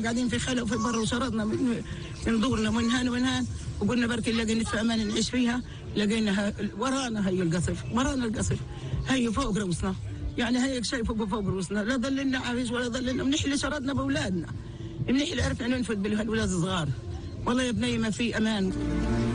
قاعدين في خلا وفي بر، وشردنا من دورنا من هان ومن هان، وقلنا بركي نلاقي نتفى امان نعيش فيها، لقينا ورانا هي القصف، ورانا القصف هي فوق رؤوسنا، يعني هيك شيء فوق رؤوسنا، لا ضللنا عايش ولا ضللنا، منحلي شردنا باولادنا، منحلي عرفنا ننفذ بالولاد الصغار، والله يا بني ما في امان.